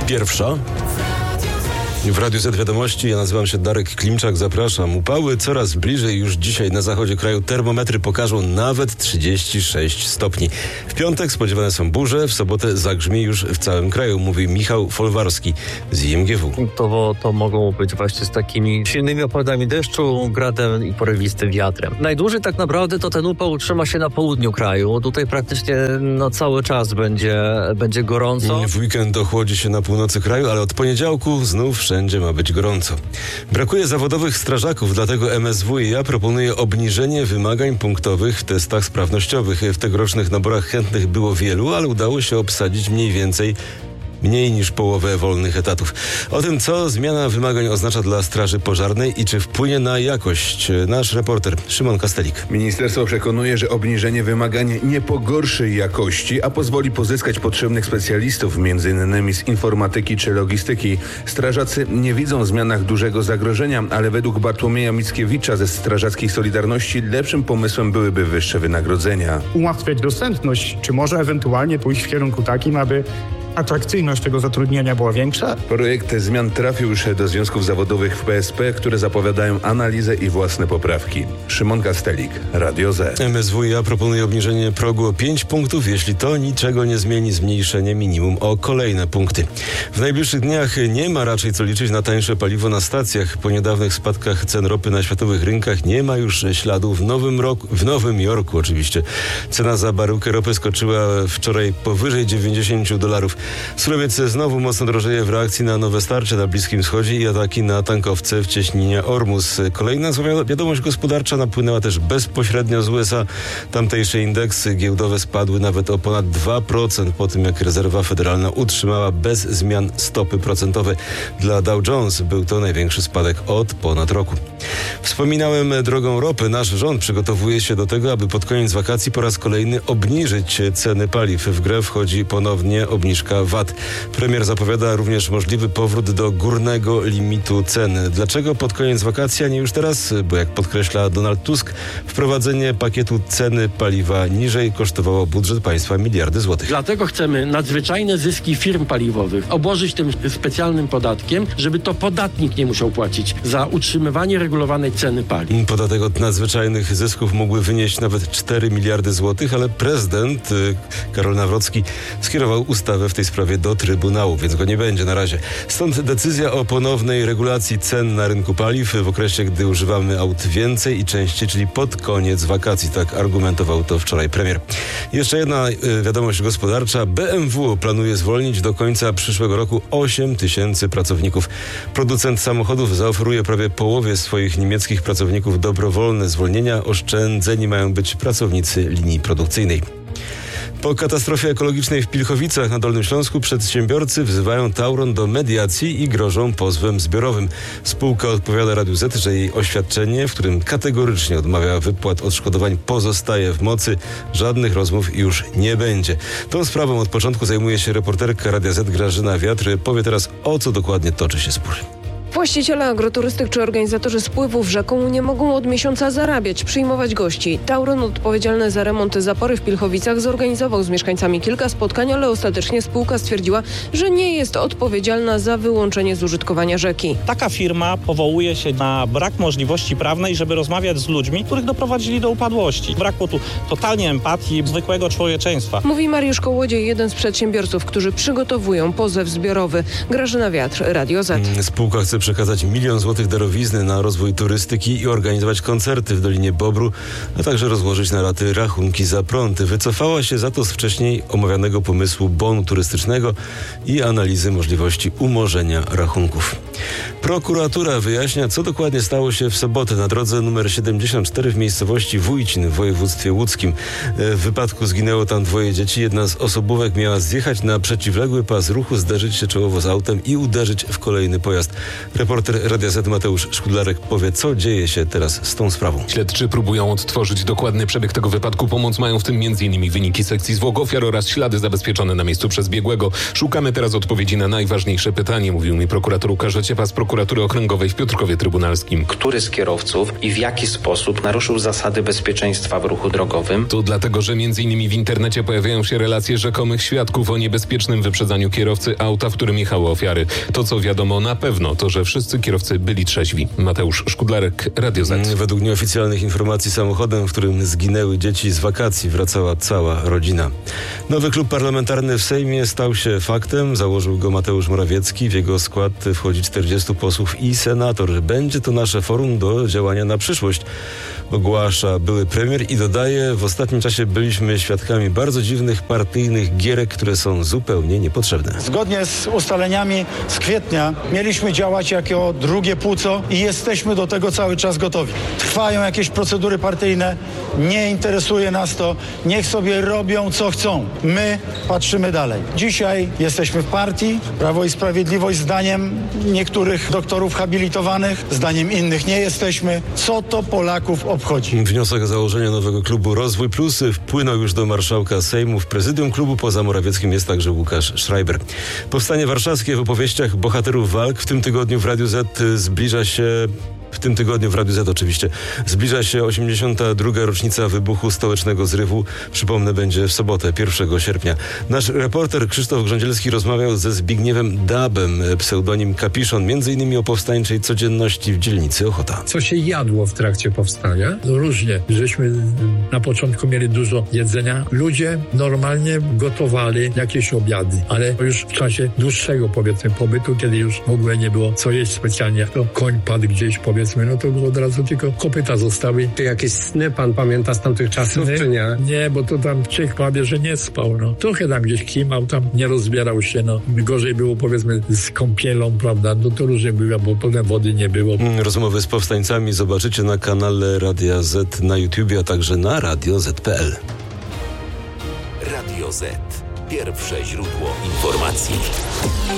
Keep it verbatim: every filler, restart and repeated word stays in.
Pierwsza. W Radiu Z Wiadomości, ja nazywam się Darek Klimczak, zapraszam. Upały coraz bliżej, już dzisiaj na zachodzie kraju termometry pokażą nawet trzydzieści sześć stopni. W piątek spodziewane są burze, w sobotę zagrzmi już w całym kraju, mówi Michał Folwarski z I M G W. To, to mogą być właśnie z takimi silnymi opadami deszczu, gradem i porywistym wiatrem. Najdłużej tak naprawdę to ten upał utrzyma się na południu kraju. Tutaj praktycznie no, cały czas będzie, będzie gorąco. W weekend ochłodzi się na północy kraju, ale od poniedziałku znów wszędzie ma być gorąco. Brakuje zawodowych strażaków, dlatego M S W i ja proponuje obniżenie wymagań punktowych w testach sprawnościowych. W tegorocznych naborach chętnych było wielu, ale udało się obsadzić mniej więcej mniej niż połowę wolnych etatów. O tym, co zmiana wymagań oznacza dla Straży Pożarnej i czy wpłynie na jakość, nasz reporter Szymon Kastelik. Ministerstwo przekonuje, że obniżenie wymagań nie pogorszy jakości, a pozwoli pozyskać potrzebnych specjalistów, między innymi z informatyki czy logistyki. Strażacy nie widzą w zmianach dużego zagrożenia, ale według Bartłomieja Mickiewicza ze Strażackiej Solidarności lepszym pomysłem byłyby wyższe wynagrodzenia. Ułatwiać dostępność, czy może ewentualnie pójść w kierunku takim, aby atrakcyjność tego zatrudnienia była większa? Projekt zmian trafił już do związków zawodowych w P S P, które zapowiadają analizę i własne poprawki. Szymon Kastelik, Radio Z. M S W i ja proponuje obniżenie progu o pięć punktów, jeśli to niczego nie zmieni, zmniejszenie minimum o kolejne punkty. W najbliższych dniach nie ma raczej co liczyć na tańsze paliwo na stacjach. Po niedawnych spadkach cen ropy na światowych rynkach nie ma już śladu. W Nowym roku, w Nowym Jorku oczywiście cena za baryłkę ropy skoczyła wczoraj powyżej dziewięćdziesiąt dolarów. Surowiec znowu mocno drożeje w reakcji na nowe starcie na Bliskim Wschodzie i ataki na tankowce w cieśninie Ormus. Kolejna zła wiadomość gospodarcza napłynęła też bezpośrednio z U S A. Tamtejsze indeksy giełdowe spadły nawet o ponad dwa procent po tym, jak rezerwa federalna utrzymała bez zmian stopy procentowe. Dla Dow Jones był to największy spadek od ponad roku. Wspominałem drogą ropy. Nasz rząd przygotowuje się do tego, aby pod koniec wakacji po raz kolejny obniżyć ceny paliw. W grę wchodzi ponownie obniżka V A T. Premier zapowiada również możliwy powrót do górnego limitu ceny. Dlaczego pod koniec wakacji, a nie już teraz? Bo jak podkreśla Donald Tusk, wprowadzenie pakietu ceny paliwa niżej kosztowało budżet państwa miliardy złotych. Dlatego chcemy nadzwyczajne zyski firm paliwowych obłożyć tym specjalnym podatkiem, żeby to podatnik nie musiał płacić za utrzymywanie regulowanej ceny paliw. Podatek od nadzwyczajnych zysków mógłby wynieść nawet cztery miliardy złotych, ale prezydent Karol Nawrocki skierował ustawę w tej sprawie do Trybunału, więc go nie będzie na razie. Stąd decyzja o ponownej regulacji cen na rynku paliw w okresie, gdy używamy aut więcej i częściej, czyli pod koniec wakacji. Tak argumentował to wczoraj premier. Jeszcze jedna y, wiadomość gospodarcza. B M W planuje zwolnić do końca przyszłego roku osiem tysięcy pracowników. Producent samochodów zaoferuje prawie połowie swoich niemieckich pracowników dobrowolne zwolnienia. Oszczędzeni mają być pracownicy linii produkcyjnej. Po katastrofie ekologicznej w Pilchowicach na Dolnym Śląsku przedsiębiorcy wzywają Tauron do mediacji i grożą pozwem zbiorowym. Spółka odpowiada Radiu Z, że jej oświadczenie, w którym kategorycznie odmawia wypłat odszkodowań, pozostaje w mocy. Żadnych rozmów już nie będzie. Tą sprawą od początku zajmuje się reporterka Radia Z Grażyna Wiatr. Powie teraz, o co dokładnie toczy się spór. Właściciele agroturystyk czy organizatorzy spływów rzeką nie mogą od miesiąca zarabiać, przyjmować gości. Tauron, odpowiedzialny za remont zapory w Pilchowicach, zorganizował z mieszkańcami kilka spotkań, ale ostatecznie spółka stwierdziła, że nie jest odpowiedzialna za wyłączenie z użytkowania rzeki. Taka firma powołuje się na brak możliwości prawnej, żeby rozmawiać z ludźmi, których doprowadzili do upadłości. Brakło tu totalnie empatii, zwykłego człowieczeństwa. Mówi Mariusz Kołodziej, jeden z przedsiębiorców, którzy przygotowują pozew zbiorowy. Grażyna Wiatr, Radio Z. Spółka chce przekazać milion złotych darowizny na rozwój turystyki i organizować koncerty w Dolinie Bobru, a także rozłożyć na raty rachunki za prąd. Wycofała się za to z wcześniej omawianego pomysłu bonu turystycznego i analizy możliwości umorzenia rachunków. Prokuratura wyjaśnia, co dokładnie stało się w sobotę na drodze nr siedemdziesiąt cztery w miejscowości Wójcin w województwie łódzkim. W wypadku zginęło tam dwoje dzieci. Jedna z osobówek miała zjechać na przeciwległy pas ruchu, zderzyć się czołowo z autem i uderzyć w kolejny pojazd. Reporter Radia Z Mateusz Szkudlarek powie, co dzieje się teraz z tą sprawą. Śledczy próbują odtworzyć dokładny przebieg tego wypadku. Pomoc mają w tym m.in. wyniki sekcji zwłok ofiar oraz ślady zabezpieczone na miejscu przez biegłego. Szukamy teraz odpowiedzi na najważniejsze pytanie, mówił mi prokurator Łukasz Ociepa z prokuratury okręgowej w Piotrkowie Trybunalskim. Który z kierowców i w jaki sposób naruszył zasady bezpieczeństwa w ruchu drogowym? To dlatego, że m.in. w internecie pojawiają się relacje rzekomych świadków o niebezpiecznym wyprzedzaniu kierowcy auta, w którym jechały ofiary. To, co wiadomo na pewno, to, że wszyscy kierowcy byli trzeźwi. Mateusz Szkudlarek, Radio Z. Według nieoficjalnych informacji samochodem, w którym zginęły dzieci z wakacji, wracała cała rodzina. Nowy klub parlamentarny w Sejmie stał się faktem. Założył go Mateusz Morawiecki. W jego skład wchodzi czterdziestu posłów i senator. Będzie to nasze forum do działania na przyszłość, ogłasza były premier i dodaje: w ostatnim czasie byliśmy świadkami bardzo dziwnych partyjnych gierek, które są zupełnie niepotrzebne. Zgodnie z ustaleniami z kwietnia mieliśmy działać jako drugie płuco i jesteśmy do tego cały czas gotowi. Trwają jakieś procedury partyjne, nie interesuje nas to, niech sobie robią co chcą. My patrzymy dalej. Dzisiaj jesteśmy w partii, Prawo i Sprawiedliwość zdaniem niektórych doktorów habilitowanych, zdaniem innych nie jesteśmy. Co to Polaków obchodzi? Wniosek o założenie nowego klubu Rozwój Plus wpłynął już do marszałka Sejmu. W prezydium klubu poza Morawieckim jest także Łukasz Schreiber. Powstanie warszawskie w opowieściach bohaterów walk w tym tygodniu w Radiu Z zbliża się W tym tygodniu w Radiu Z oczywiście zbliża się osiemdziesiąta druga rocznica wybuchu stołecznego zrywu. Przypomnę, będzie w sobotę, pierwszego sierpnia. Nasz reporter Krzysztof Grządzielski rozmawiał ze Zbigniewem Dabem, pseudonim Kapiszon, między innymi o powstańczej codzienności w dzielnicy Ochota. Co się jadło w trakcie powstania? No różnie. Żeśmy na początku mieli dużo jedzenia. Ludzie normalnie gotowali jakieś obiady, ale już w czasie dłuższego, powiedzmy, pobytu, kiedy już w ogóle nie było co jeść specjalnie, to koń padł gdzieś, powiedzmy, no to od razu tylko kopyta zostały. Czy jakieś sny pan pamięta z tamtych czasów, sny? Czy nie? Nie, bo to tam Czech prawie, że nie spał, no. Trochę tam gdzieś kimał, tam nie rozbierał się, no. Gorzej było, powiedzmy, z kąpielą, prawda, no to różnie było, bo potem wody nie było. Rozmowy z powstańcami zobaczycie na kanale Radia Z na YouTubie, a także na radio zet kropka pe el. Radio Z. Pierwsze źródło informacji.